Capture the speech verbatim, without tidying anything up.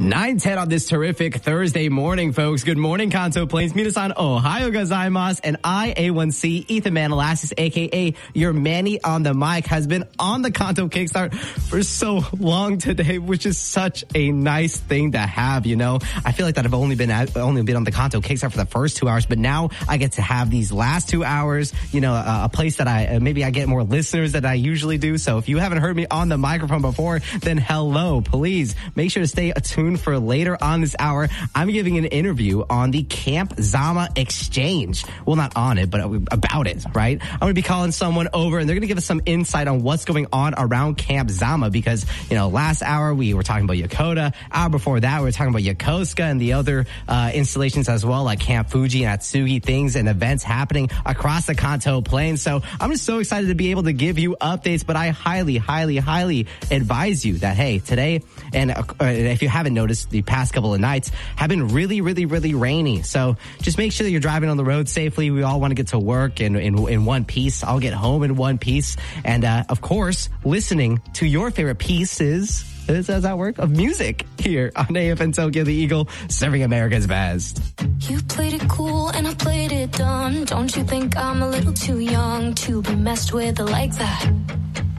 nine ten on this terrific Thursday morning, folks. Good morning, Kanto Plains. Minasan ohayo gozaimasu. And I, A one C, Ethan Manalassis, a k a your Manny on the mic, has been on the Kanto Kickstart for so long today, which is such a nice thing to have, you know? I feel like that I've only been at, only been on the Kanto Kickstart for the first two hours, but now I get to have these last two hours, you know, a, a place that I, maybe I get more listeners than I usually do. So if you haven't heard me on the microphone before, then hello, please make sure to stay tuned for later on this hour. I'm giving an interview on the Camp Zama exchange. Well, not on it, but about it, right? I'm going to be calling someone over and they're going to give us some insight on what's going on around Camp Zama because, you know, last hour we were talking about Yokota. Hour before that, we were talking about Yokosuka and the other uh, installations as well, like Camp Fuji and Atsugi, things and events happening across the Kanto Plains. So I'm just so excited to be able to give you updates, but I highly, highly, highly advise you that, hey, today, and uh, if you haven't noticed, the past couple of nights have been really, really, really rainy. So just make sure that you're driving on the road safely. We all want to get to work in, in, in one piece. I'll get home in one piece. And, uh, of course, listening to your favorite pieces, does that work, of music here on A F M Tokyo the Eagle, serving America's best. You played it cool and I played it dumb. Don't you think I'm a little too young to be messed with like that?